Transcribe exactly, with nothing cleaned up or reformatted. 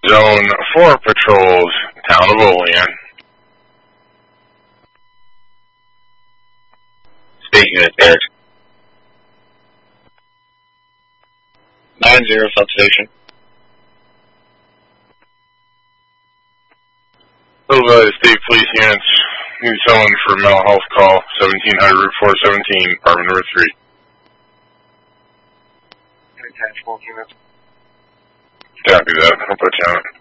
Zone four patrols, Town of Olean. State unit, Eric. Nine zero substation. Little State Police units, need someone for mental health call, seventeen hundred Route four seventeen, apartment number three. Attach both units. Copy that, I'll put you on it.